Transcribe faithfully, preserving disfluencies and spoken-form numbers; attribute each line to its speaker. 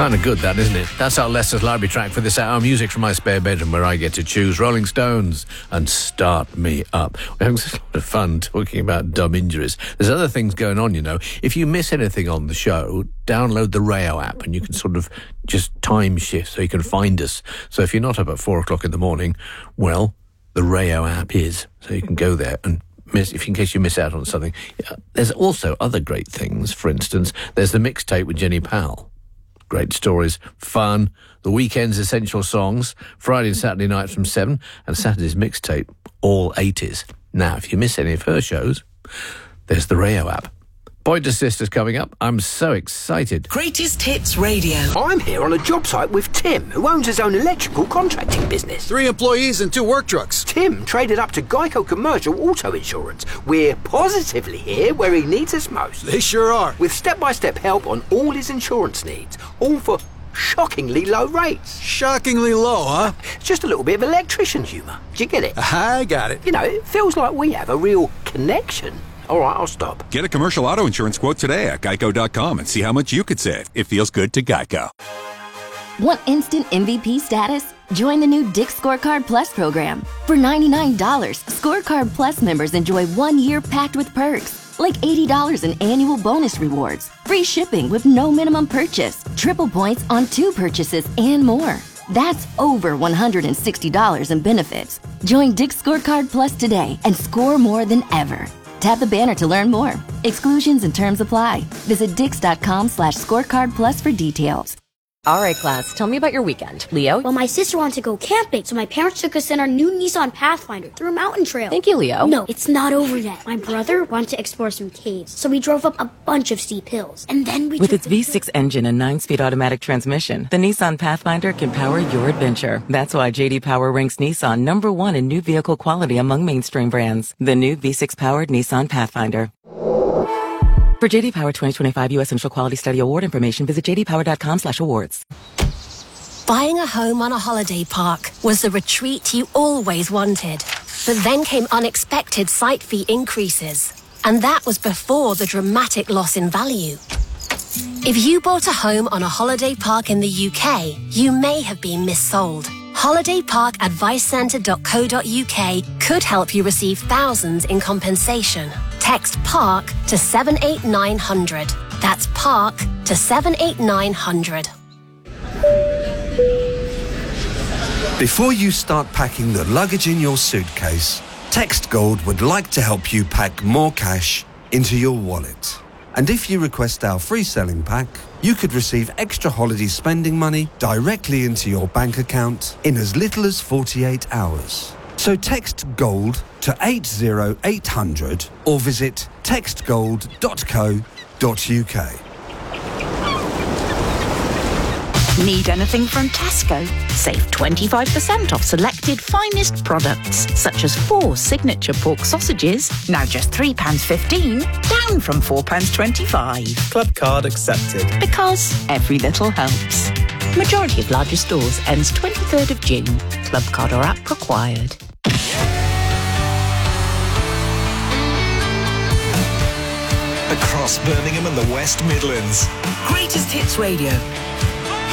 Speaker 1: Kind of good, that, isn't it? That's our Leicester's Library track for this hour. Music from my spare bedroom, where I get to choose Rolling Stones and Start Me Up. We're having a lot of fun talking about dumb injuries. There's other things going on, you know. If you miss anything on the show, download the Rayo app and you can sort of just time shift so you can find us. So if you're not up at four o'clock in the morning, well, the Rayo app is. So you can go there and miss, if in case you miss out on something. Yeah, there's also other great things. For instance, there's the mixtape with Jenny Powell. Great stories, fun, the weekend's essential songs, Friday and Saturday nights from seven, and Saturday's mixtape, all eighties. Now, if you miss any of her shows, there's the Rayo app. Pointer Sisters coming up. I'm so excited.
Speaker 2: Greatest Hits Radio.
Speaker 3: I'm here on a job site with Tim, who owns his own electrical contracting business.
Speaker 4: Three employees and two work trucks.
Speaker 3: Tim traded up to Geico Commercial Auto Insurance. We're positively here where he needs us most.
Speaker 4: They sure are.
Speaker 3: With step-by-step help on all his insurance needs, all for shockingly low rates.
Speaker 4: Shockingly low, huh?
Speaker 3: It's just a little bit of electrician humour. Do you get it?
Speaker 4: I got it.
Speaker 3: You know, it feels like we have a real connection. All right, I'll stop.
Speaker 5: Get a commercial auto insurance quote today at geico dot com and see how much you could save. It feels good to Geico.
Speaker 6: Want instant M V P status? Join the new Dick's Scorecard Plus program. For ninety-nine dollars, Scorecard Plus members enjoy one year packed with perks, like eighty dollars in annual bonus rewards, free shipping with no minimum purchase, triple points on two purchases, and more. That's over one hundred sixty dollars in benefits. Join Dick's Scorecard Plus today and score more than ever. Tap the banner to learn more. Exclusions and terms apply. Visit dix.com slash scorecard plus for details.
Speaker 7: All right, class, tell me about your weekend. Leo?
Speaker 8: Well, my sister wanted to go camping, so my parents took us in our new Nissan Pathfinder through a mountain trail.
Speaker 7: Thank you, Leo.
Speaker 8: No, it's not over yet. My brother wanted to explore some caves, so we drove up a bunch of steep hills. And then we
Speaker 9: With
Speaker 8: took
Speaker 9: its V six engine and nine-speed automatic transmission, the Nissan Pathfinder can power your adventure. That's why J D Power ranks Nissan number one in new vehicle quality among mainstream brands. The new V six-powered Nissan Pathfinder. For J D Power twenty twenty-five U S Initial Quality Study Award information, visit j d power dot com slash awards.
Speaker 10: Buying a home on a holiday park was the retreat you always wanted. But then came unexpected site fee increases. And that was before the dramatic loss in value. If you bought a home on a holiday park in the U K, you may have been missold. holiday park advice centre dot co dot u k could help you receive thousands in compensation. Text PARK to seven eight nine hundred. That's PARK to seven eight nine hundred.
Speaker 11: Before you start packing the luggage in your suitcase, Text Gold would like to help you pack more cash into your wallet. And if you request our free selling pack, you could receive extra holiday spending money directly into your bank account in as little as forty-eight hours. So text GOLD to eight zero eight hundred or visit text gold dot co dot u k.
Speaker 12: Need anything from Tesco? Save twenty-five percent off selected finest products, such as four signature pork sausages, now just three pounds fifteen, down from four pounds twenty-five.
Speaker 13: Club card accepted.
Speaker 12: Because every little helps. Majority of larger stores ends twenty-third of June. Club card or app required.
Speaker 2: Across Birmingham and the West Midlands.
Speaker 14: Greatest Hits Radio.